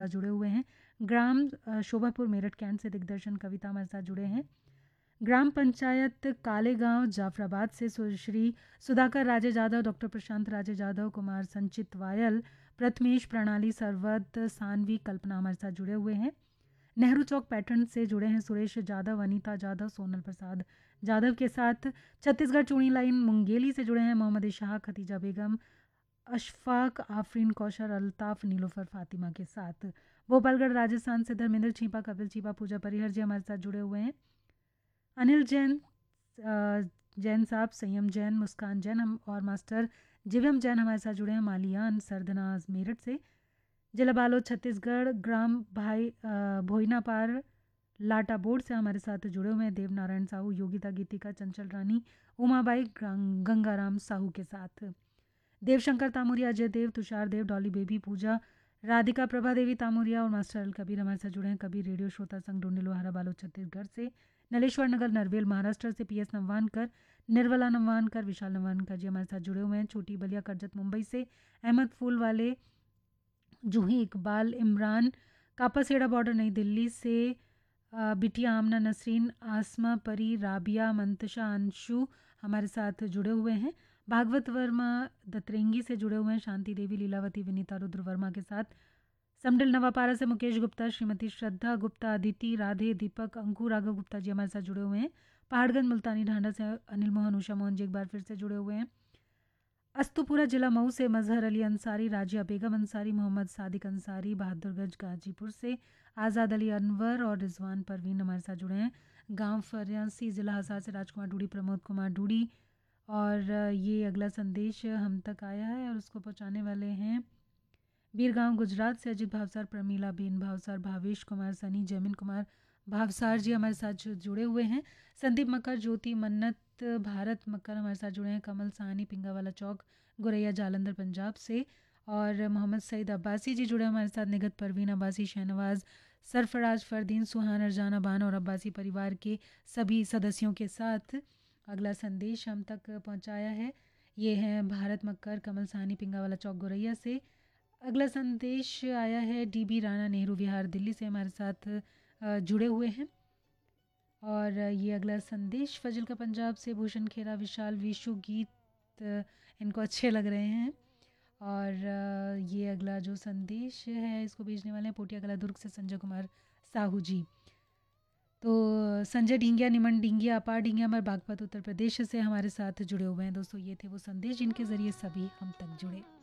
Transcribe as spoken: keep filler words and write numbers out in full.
जुड़े हुए हैं। ग्राम अ, शोभापुर मेरठ कैंट से दिग्दर्शन कविता हमारे साथ जुड़े हैं। ग्राम पंचायत कालेगांव जाफराबाद से सुश्री सुधाकर राजे जाधव, डॉक्टर प्रशांत राजे जाधव, कुमार संचित वायल, प्रथमेश प्रणाली सरवत, सानवी कल्पना हमारे साथ जुड़े हुए हैं। नेहरू चौक पैटर्न से जुड़े हैं सुरेश जाधव, अनीता जाधव, सोनल प्रसाद जाधव के साथ। छत्तीसगढ़ चूड़ी लाइन मुंगेली से जुड़े हैं मोहम्मद इशाक, खतीजा बेगम, अशफाक, आफरीन कौशर, अल्ताफ, नीलोफर फातिमा के साथ। भोपालगढ़ राजस्थान से धर्मेंद्र छीपा, कपिल छीपा, पूजा परिहर जी हमारे साथ जुड़े हुए हैं। अनिल जैन, अ, जैन साहब, संयम जैन, मुस्कान जैन हम और मास्टर जिवम जैन हमारे साथ जुड़े हैं। मालियान सरदनाज मेरठ से। जिला बालोद छत्तीसगढ़ ग्राम भाई अ, भोइनापार लाटा बोर्ड से हमारे साथ जुड़े हुए हैं। देव नारायण साहू, योगिता गीतिका, चंचल रानी, उमाबाई, गं- गंगाराम साहू के साथ। देवशंकर तामुरिया, अजय देव, तुषार देव, डॉली बेबी, पूजा, राधिका प्रभा देवी तामुरिया और मास्टर अल कबीर हमारे साथ जुड़े हैं। कबीर रेडियो श्रोता संघ ढूंढी लोहारा बालोद छत्तीसगढ़ से। नलेश्वर नगर नरवेल महाराष्ट्र से पी एस नवानकर, निर्मला नवानकर, विशाल नवानकर जी हमारे साथ जुड़े हुए हैं। छोटी बलिया करजत मुंबई से। अहमद फूल वाले, जूही इकबाल, इमरान, कापासेड़ा बॉर्डर नई दिल्ली से। अ, बिटिया आमना नसरीन, आसमा परी, राबिया, मंतशा, अंशु हमारे साथ जुड़े हुए हैं। भागवत वर्मा दतरेंगी से जुड़े हुए हैं। शांति देवी, लीलावती, विनीता रुद्र वर्मा के साथ। समडिल नवापारा से मुकेश गुप्ता, श्रीमती श्रद्धा गुप्ता, अदिति, राधे, दीपक, अंकु, राघव गुप्ता जी हमारे साथ जुड़े हुए हैं। पहाड़गंज मुल्तानी ढांडा से अनिल मोहन, उषा मोहन जी एक बार फिर से जुड़े हुए हैं। अस्तुपुरा जिला मऊ से मजहर अली अंसारी, राजिया बेगम अंसारी, मोहम्मद सादिक अंसारी, बहादुरगंज गाजीपुर से आज़ाद अली अनवर और रिजवान परवीन हमारे साथ जुड़े हैं। गांव फरियासी जिला हसार से राजकुमार डूडी, प्रमोद कुमार डूडी और ये अगला संदेश हम तक आया है और उसको पहुंचाने वाले हैं बीरगांव गुजरात से अजित भावसार, प्रमीला बेन भावसार, भावेश कुमार सनी, जैमिन कुमार भावसार जी हमारे साथ जु- जुड़े हुए हैं। संदीप मक्कर, ज्योति मन्नत, भारत मक्कर हमारे साथ जुड़े हैं। कमल साहनी, पिंगावाला चौक, गुरैया जालंधर पंजाब से। और मोहम्मद सईद अब्बासी जी जुड़े हमारे साथ। निगत परवीन अब्बासी, शहनवाज, सरफराज, फरदीन, सुहान, अरजाना बान और अब्बासी परिवार के सभी सदस्यों के साथ अगला संदेश हम तक पहुंचाया है। ये है भारत मक्कर, कमल साहनी, पिंगावाला चौक, गुरैया से। अगला संदेश आया है डीबी राणा, नेहरू विहार, दिल्ली से हमारे साथ अ, जुड़े हुए हैं। और ये अगला संदेश फजल का पंजाब से भूषण खेरा, विशाल, विशु गीत अ, इनको अच्छे लग रहे हैं। और अ, ये अगला जो संदेश है इसको भेजने वाले हैं पोटिया कला दुर्ग से संजय कुमार साहू जी। तो संजय ढींगिया, निमन ढींगिया, अपार ढींगिया हमारे बागपत उत्तर प्रदेश से हमारे साथ जुड़े हुए हैं। दोस्तों ये थे वो संदेश जिनके ज़रिए सभी हम तक जुड़े।